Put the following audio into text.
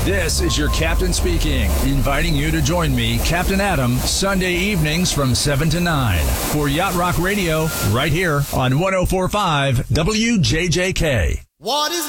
This is your captain speaking, inviting you to join me, Captain Adam, Sunday evenings from 7 to 9 for Yacht Rock Radio, right here on 104.5 WJJK. What is